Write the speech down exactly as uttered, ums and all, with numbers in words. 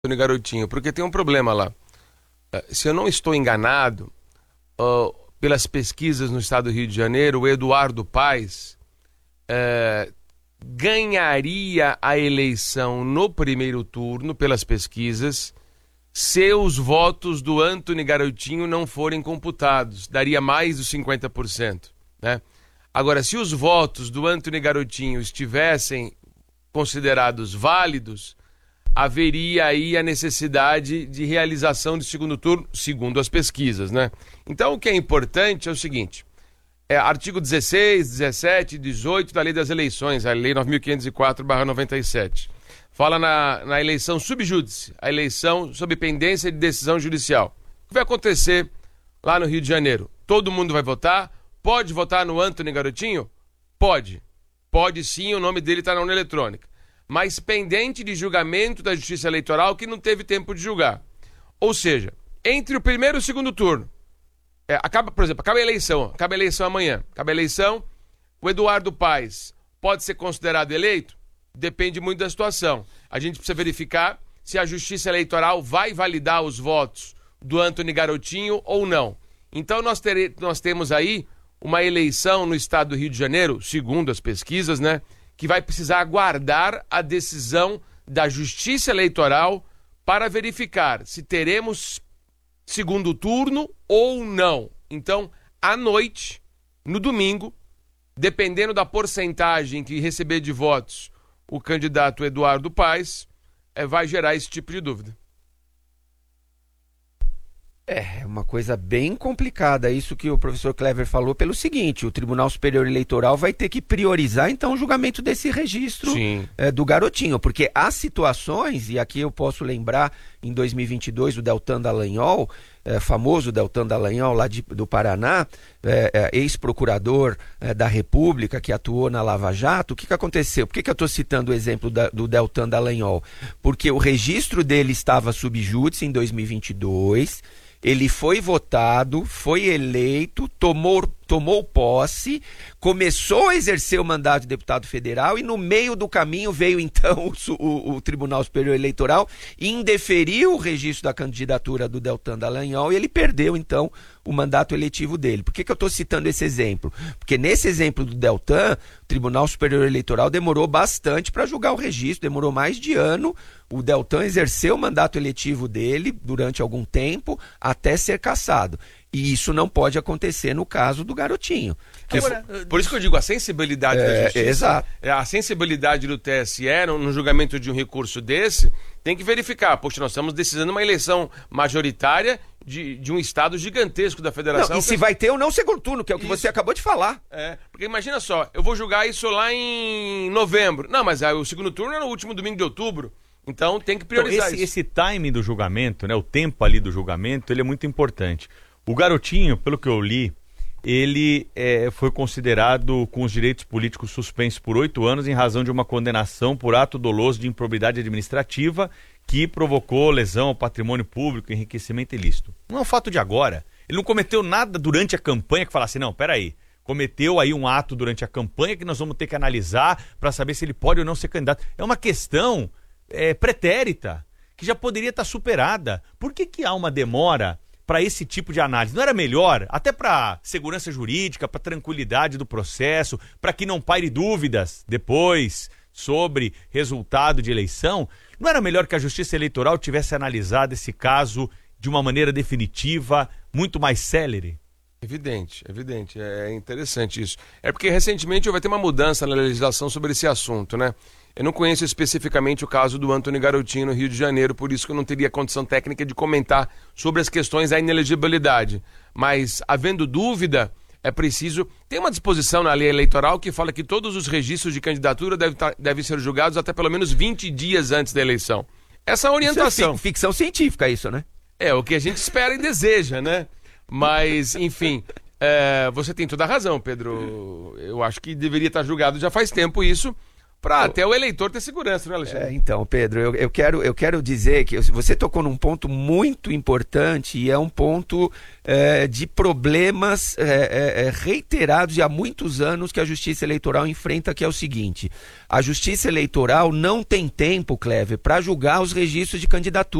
Antônio Garotinho, porque tem um problema lá. Se eu não estou enganado, uh, pelas pesquisas no estado do Rio de Janeiro, o Eduardo Paes uh, ganharia a eleição no primeiro turno, pelas pesquisas, se os votos do Antônio Garotinho não forem computados. Daria mais dos cinquenta por cento, né? Agora, se os votos do Antônio Garotinho estivessem considerados válidos, haveria aí a necessidade de realização de segundo turno, segundo as pesquisas, né? Então, o que é importante é o seguinte, é artigo dezesseis, dezessete e dezoito da Lei das Eleições, a Lei nove mil quinhentos e quatro barra noventa e sete. Fala na, na eleição subjúdice, a eleição sob pendência de decisão judicial. O que vai acontecer lá no Rio de Janeiro? Todo mundo vai votar? Pode votar no Antônio Garotinho? Pode. Pode sim, o nome dele está na urna eletrônica. Mas pendente de julgamento da Justiça Eleitoral que não teve tempo de julgar. Ou seja, entre o primeiro e o segundo turno, é, acaba, por exemplo, acaba a eleição, acaba a eleição amanhã, acaba a eleição, o Eduardo Paes pode ser considerado eleito? Depende muito da situação. A gente precisa verificar se a Justiça Eleitoral vai validar os votos do Antônio Garotinho ou não. Então nós, tere, nós temos aí uma eleição no estado do Rio de Janeiro, segundo as pesquisas, né, que vai precisar aguardar a decisão da Justiça Eleitoral para verificar se teremos segundo turno ou não. Então, à noite, no domingo, dependendo da porcentagem que receber de votos o candidato Eduardo Paes, é, vai gerar esse tipo de dúvida. É uma coisa bem complicada, isso que o professor Clever falou, pelo seguinte, o Tribunal Superior Eleitoral vai ter que priorizar então o julgamento desse registro é, do Garotinho, porque há situações, e aqui eu posso lembrar em dois mil e vinte e dois o Deltan Dallagnol, é, famoso Deltan Dallagnol lá de, do Paraná, é, é, ex-procurador é, da República que atuou na Lava Jato. O que, que aconteceu? Por que, que eu estou citando o exemplo da, do Deltan Dallagnol? Porque o registro dele estava sub júdice em dois mil e vinte e dois, ele foi votado, foi eleito, tomou, tomou posse, começou a exercer o mandato de deputado federal e no meio do caminho veio então o, o, o Tribunal Superior Eleitoral e indeferiu o registro da candidatura do Deltan Dallagnol e ele perdeu então o mandato eletivo dele. Por que, que eu estou citando esse exemplo? Porque nesse exemplo do Deltan, o Tribunal Superior Eleitoral demorou bastante para julgar o registro, demorou mais de ano. O Deltan exerceu o mandato eletivo dele durante algum tempo até ser cassado. E isso não pode acontecer no caso do Garotinho. Agora, por isso que eu digo, a sensibilidade é, da Justiça, exato. a sensibilidade do T S E no, no julgamento de um recurso desse, tem que verificar. Poxa, nós estamos decidando uma eleição majoritária de, de um estado gigantesco da federação. Não, e se vai ter ou não segundo turno, que é o que isso. Você acabou de falar. É, porque imagina só, eu vou julgar isso lá em novembro. Não, mas aí, o segundo turno é no último domingo de outubro. Então tem que priorizar então, esse, isso. Esse timing do julgamento, né, o tempo ali do julgamento, ele é muito importante. O Garotinho, pelo que eu li, ele é, foi considerado com os direitos políticos suspensos por oito anos em razão de uma condenação por ato doloso de improbidade administrativa que provocou lesão ao patrimônio público e enriquecimento ilícito. Não é um fato de agora. Ele não cometeu nada durante a campanha que falasse, não, peraí, cometeu aí um ato durante a campanha que nós vamos ter que analisar para saber se ele pode ou não ser candidato. É uma questão é, pretérita, que já poderia estar superada. Por que que há uma demora para esse tipo de análise? Não era melhor, até para segurança jurídica, para tranquilidade do processo, para que não paire dúvidas depois sobre resultado de eleição, não era melhor que a Justiça Eleitoral tivesse analisado esse caso de uma maneira definitiva, muito mais célere? Evidente, evidente, é interessante isso. É porque recentemente vai ter uma mudança na legislação sobre esse assunto, né? Eu não conheço especificamente o caso do Antônio Garotinho no Rio de Janeiro, por isso que eu não teria condição técnica de comentar sobre as questões da inelegibilidade. Mas, havendo dúvida, é preciso... Tem uma disposição na lei eleitoral que fala que todos os registros de candidatura devem, tá, devem ser julgados até pelo menos vinte dias antes da eleição. Essa é a orientação. Isso é ficção científica, isso, né? É, o que a gente espera e deseja, né? Mas, enfim... É, você tem toda a razão, Pedro. Eu acho que deveria estar julgado já faz tempo isso, para até o eleitor ter segurança, né, Alexandre? É, então, Pedro, eu, eu, quero, eu quero dizer que você tocou num ponto muito importante e é um ponto é, de problemas é, é, reiterados e há muitos anos que a Justiça Eleitoral enfrenta, que é o seguinte: a Justiça Eleitoral não tem tempo, Clever, para julgar os registros de candidatura.